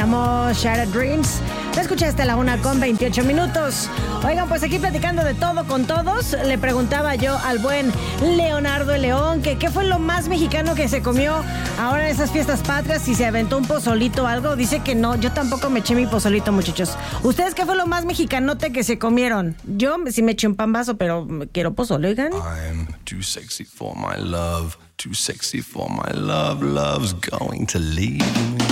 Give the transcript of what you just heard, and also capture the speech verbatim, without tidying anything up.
llamó Shattered Dreams. Te escuchaste a la una con veintiocho minutos. Oigan, pues aquí platicando de todo con todos, le preguntaba yo al buen Leonardo el León que qué fue lo más mexicano que se comió ahora en esas fiestas patrias, si se aventó un pozolito o algo. Dice que no, yo tampoco me eché mi pozolito, muchachos. ¿Ustedes qué fue lo más mexicanote que se comieron? Yo sí me eché un pambazo, pero quiero pozole, oigan. I'm too sexy for my love, too sexy for my love, love's going to leave me.